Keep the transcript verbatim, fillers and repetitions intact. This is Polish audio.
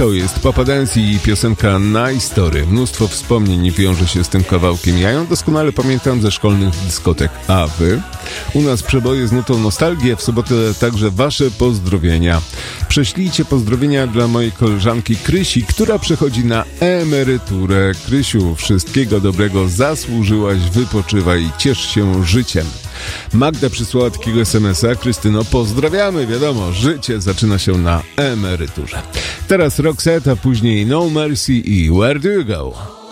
To jest Papa Dance i piosenka Nice Story. Mnóstwo wspomnień wiąże się z tym kawałkiem. Ja ją doskonale pamiętam ze szkolnych dyskotek. A wy? U nas przeboje z nutą nostalgii, w sobotę także wasze pozdrowienia. Prześlijcie pozdrowienia dla mojej koleżanki Krysi, która przechodzi na emeryturę. Krysiu, wszystkiego dobrego, zasłużyłaś, wypoczywaj i ciesz się życiem. Magda przysłała takiego es em es a. Krystyno, pozdrawiamy, wiadomo, życie zaczyna się na emeryturze. Teraz Roxette, a później No Mercy i Where Do You Go?